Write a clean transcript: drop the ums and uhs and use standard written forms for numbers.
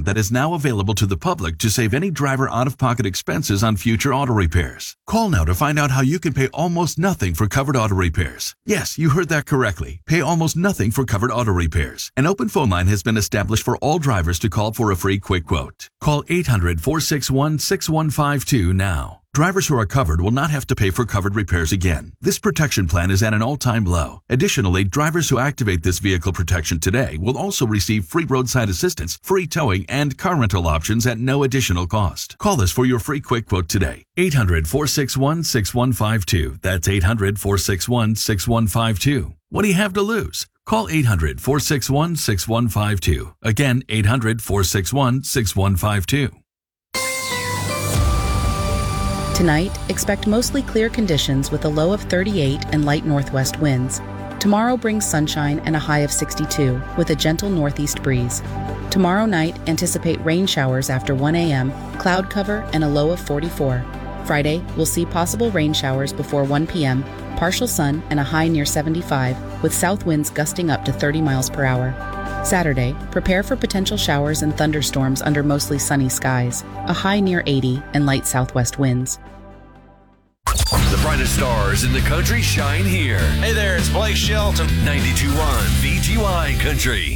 that is now available to the public to save any driver out-of-pocket expenses on future auto repairs. Call now to find out how you can pay almost nothing for covered auto repairs. Yes, you heard that correctly. Pay almost nothing for covered auto repairs. An open phone line has been established for all drivers to call for a free quick quote. Call 800-461-6152 now. Drivers who are covered will not have to pay for covered repairs again. This protection plan is at an all-time low. Additionally, drivers who activate this vehicle protection today will also receive free roadside assistance, free towing, and car rental options at no additional cost. Call us for your free quick quote today. 800-461-6152. That's 800-461-6152. What do you have to lose? Call 800-461-6152. Again, 800-461-6152. Tonight, expect mostly clear conditions with a low of 38 and light northwest winds. Tomorrow brings sunshine and a high of 62 with a gentle northeast breeze. Tomorrow night, anticipate rain showers after 1 a.m., cloud cover, and a low of 44. Friday, we'll see possible rain showers before 1 p.m., partial sun, and a high near 75 with south winds gusting up to 30 miles per hour. Saturday, prepare for potential showers and thunderstorms under mostly sunny skies, a high near 80 and light southwest winds. The brightest stars in the country shine here. Hey there, it's Blake Shelton. 92.1 VGY Country.